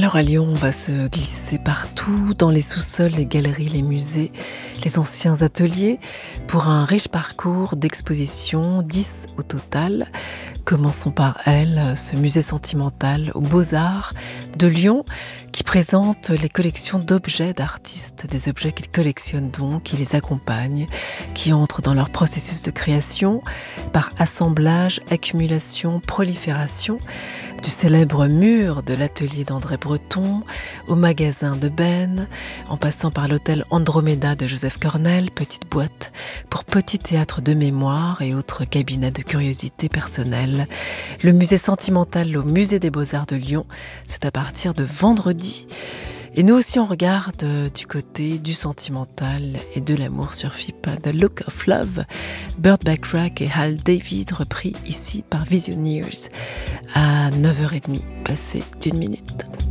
Alors à Lyon, on va se glisser partout, dans les sous-sols, les galeries, les musées, les anciens ateliers, pour un riche parcours d'expositions, 10 au total. Commençons par elle, ce musée sentimental aux Beaux-Arts de Lyon, qui présente les collections d'objets d'artistes, des objets qu'ils collectionnent donc, qui les accompagnent, qui entrent dans leur processus de création par assemblage, accumulation, prolifération, du célèbre mur de l'atelier d'André Breton, au magasin de Ben, en passant par l'hôtel Andromeda de Joseph Cornell, petite boîte pour petit théâtre de mémoire et autres cabinets de curiosité personnelle. Le musée sentimental au musée des Beaux-Arts de Lyon, c'est à partir de vendredi. Et nous aussi, on regarde du côté du sentimental et de l'amour sur FIP, The Look of Love, Burt Bacharach et Hal David, repris ici par Visioneers à 9h30, passé d'1 minute.